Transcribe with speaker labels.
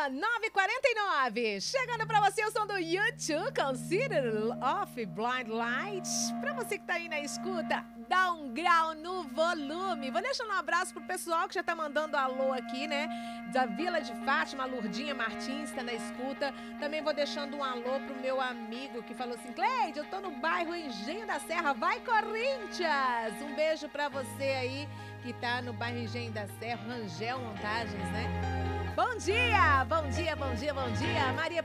Speaker 1: 9h49. Chegando pra você o som do YouTube, Consider Off Blind Lights. Pra você que tá aí na escuta, dá um grau no volume. Vou deixando um abraço pro pessoal que já tá mandando alô aqui, né? Da Vila de Fátima, Lourdinha Martins tá na escuta. Também vou deixando um alô pro meu amigo que falou assim: Cleide, eu tô no bairro Engenho da Serra, vai Corinthians! Um beijo pra você aí que tá no bairro Engenho da Serra, Rangel Montagens, né? Bom dia, bom dia, bom dia, bom dia. Maria